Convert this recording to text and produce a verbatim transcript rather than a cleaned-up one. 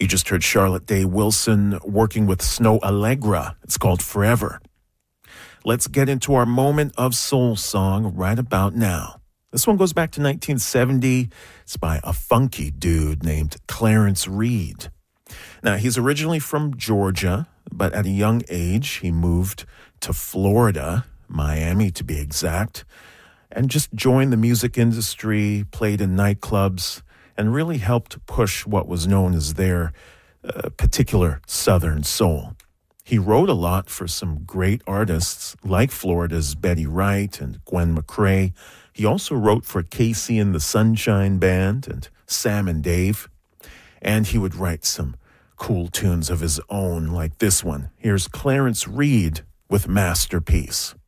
You just heard Charlotte Day Wilson working with Snow Allegra. It's called Forever. Let's get into our moment of soul song right about now. This one goes back to nineteen seventy. It's by a funky dude named Clarence Reid. Now, he's originally from Georgia, but at a young age, he moved to Florida, Miami to be exact, and just joined the music industry, played in nightclubs, and really helped push what was known as their uh, particular Southern soul. He wrote a lot for some great artists like Florida's Betty Wright and Gwen McCrae. He also wrote for Casey and the Sunshine Band and Sam and Dave. And he would write some cool tunes of his own like this one. Here's Clarence Reid with Masterpiece.